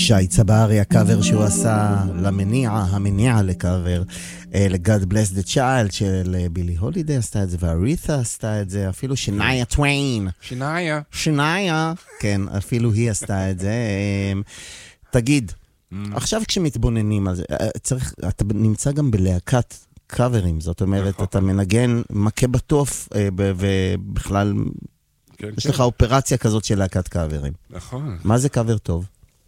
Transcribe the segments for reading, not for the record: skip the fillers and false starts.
שי צברי, הקאבר שהוא עשה המניע לקאבר, ל-God Bless the Child של בילי הולידי עשתה את זה, ואריתה עשתה את זה, אפילו שניה טוויין. שניה, כן, אפילו היא עשתה את זה. תגיד, עכשיו כשמתבוננים על זה, אתה נמצא גם בלהקת קאברים, זאת אומרת, אתה מנגן מכה בטוף, ובכלל יש לך אופרציה כזאת של להקת קאברים. נכון. מה זה קאבר טוב?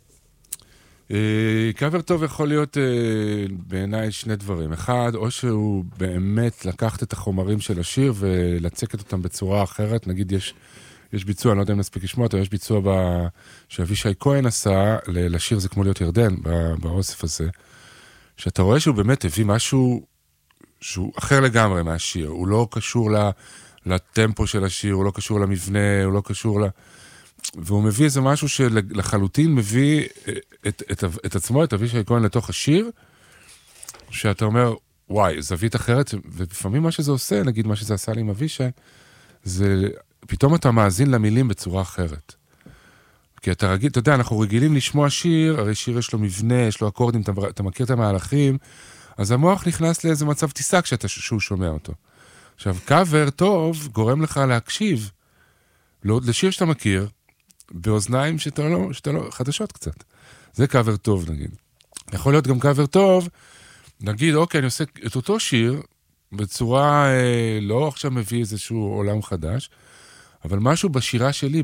קאבר טוב יכול להיות בעיניי שני דברים. אחד, או שהוא באמת לקחת את החומרים של השיר ולצקת אותם בצורה אחרת. נגיד יש ביצוע, אני לא יודע אם נספיק לשמוע אותו, יש ביצוע שאבישי כהן עשה לשיר זה כמו להיות ירדן, באוסף הזה, שאתה רואה שהוא באמת הביא משהו שהוא אחר לגמרי מהשיר. הוא לא קשור לטמפו של השיר, הוא לא קשור למבנה, הוא לא קשור והוא מביא איזה משהו שלחלוטין מביא את עצמו, את אבישי כהן לתוך השיר, שאתה אומר, וואי, זווית אחרת, ולפעמים מה שזה עושה, נגיד מה שזה עשה לי עם אבישי, זה פתאום אתה מאזין למילים בצורה אחרת. כי אתה רגיל, אתה יודע, אנחנו רגילים לשמוע שיר, הרי שיר יש לו מבנה, יש לו אקורדים, אתה מכיר את המהלכים, אז המוח נכנס לאיזה מצב טיסה כשהוא שומע אותו. עכשיו, קאבר טוב גורם לך להקשיב לשיר שאתה מכיר, באוזניים שאתה לא, חדשות קצת. זה קאבר טוב, נגיד. יכול להיות גם קאבר טוב, נגיד, אוקיי, אני עושה את אותו שיר, בצורה, לא עכשיו מביא איזשהו עולם חדש, אבל משהו בשירה שלי,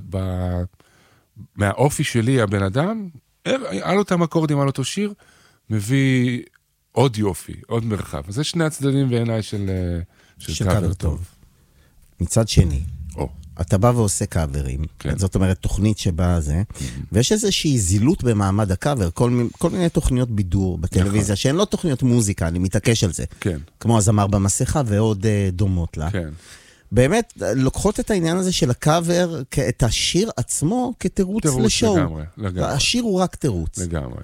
מהאופי שלי, הבן אדם, על אותם אקורדים, על אותו שיר, מביא עוד יופי, עוד מרחב. אז זה שני הצדדים בעיניי של קאבר טוב. מצד שני, אתה בא ועושה קאברים, זאת אומרת תוכנית שבאה זה, ויש איזושהי זילות במעמד הקאבר, כל מיני תוכניות בידור בטלוויזיה, שהן לא תוכניות מוזיקה, אני מתעקש על זה, כמו הזמר במסכה ועוד דומות לה. באמת, לוקחות את העניין הזה של הקאבר, את השיר עצמו כתירוץ לשואו. לגמרי. השיר הוא רק תירוץ. לגמרי.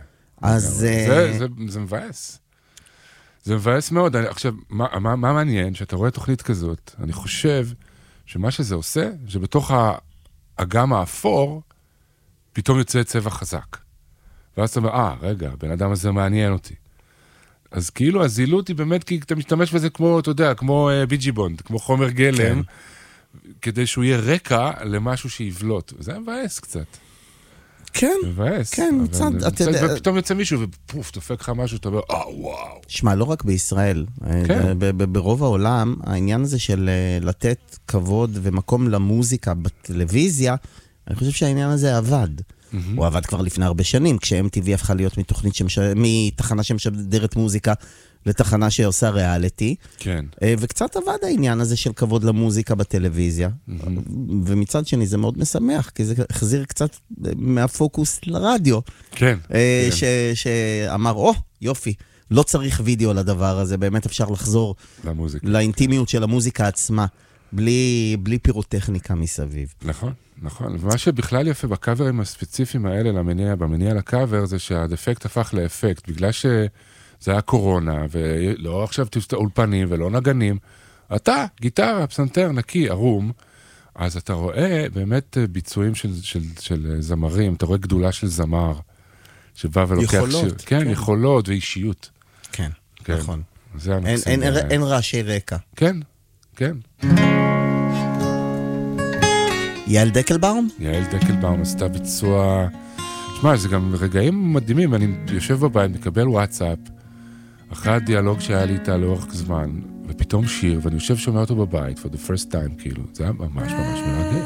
זה מבאס. זה מבאס מאוד. עכשיו, מה מעניין? שאתה רואה תוכנית כזאת, אני חושב שמה שזה עושה, שבתוך האגם האפור, פתאום יוצא צבע חזק. ואז אתה אומר, רגע, בן אדם הזה מעניין אותי. אז כאילו הזילות היא באמת, כי אתה משתמש בזה כמו, אתה יודע, כמו ביג'י בונד, כמו חומר גלם, כדי שהוא יהיה רקע למשהו שיבלוט. וזה מבאס קצת. כן, מבאס. כן, מצד, ופתאום יוצא מישהו ופוף, דופק לך משהו, אתה אומר, וואו. שמע, לא רק בישראל, ברוב העולם, העניין הזה של לתת כבוד ומקום למוזיקה בטלוויזיה, אני חושב שהעניין הזה עבד. הוא עבד כבר לפני הרבה שנים, כש-MTV הפכה להיות מתחנה שמשדרת מוזיקה לתחנה שעושה ריאליטי. כן. וקצת עבד העניין הזה של כבוד למוזיקה בטלוויזיה. ומצד שני זה מאוד משמח, כי זה החזיר קצת מהפוקוס לרדיו. כן. שאמר, יופי, לא צריך וידאו לדבר הזה, באמת אפשר לחזור לאינטימיות של המוזיקה עצמה, בלי פירוטכניקה מסביב. נכון. נכון, ומה שבכלל יפה בקאברים הספציפיים האלה במניע לקאבר, זה שהדפקט הפך לאפקט, בגלל שזה היה קורונה, ולא עכשיו אולפנים ולא נגנים, אתה, גיטרה, פסנתר, נקי, ערום, אז אתה רואה באמת ביצועים של זמרים, אתה רואה גדולה של זמר, שבא ולוקח שיר. כן, יכולות ואישיות. כן, נכון. זה אין רעשי רקע. כן, כן. יעל דקלבאום? יעל דקלבאום עשתה ביצוע, תשמע, זה גם רגעים מדהימים, אני יושב בבית, מקבל וואטסאפ, אחרי הדיאלוג שהיה לי איתה לאורך זמן, ופתאום שיר, ואני יושב שומע אותו בבית, for the first time, כאילו, זה היה ממש ממש מרגש.